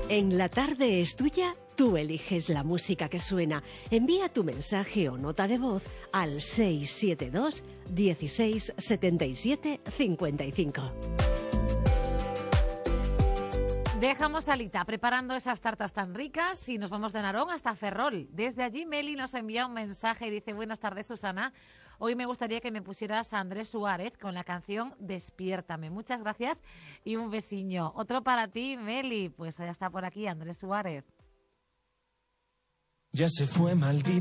En La Tarde es Tuya, tú eliges la música que suena. Envía tu mensaje o nota de voz al 672 16 77 55. Dejamos a Lita preparando esas tartas tan ricas y nos vamos de Narón hasta Ferrol. Desde allí Meli nos envía un mensaje y dice: buenas tardes, Susana. Hoy me gustaría que me pusieras a Andrés Suárez con la canción Despiértame. Muchas gracias y un besiño. Otro para ti, Meli. Pues ya está por aquí Andrés Suárez. Ya se fue, maldito.